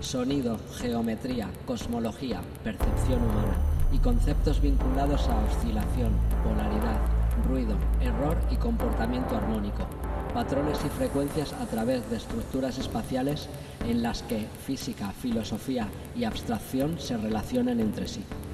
sonido, geometría, cosmología, percepción humana y conceptos vinculados a oscilación, polaridad, ruido, error y comportamiento armónico, patrones y frecuencias a través de estructuras espaciales en las que física, filosofía y abstracción se relacionan entre sí.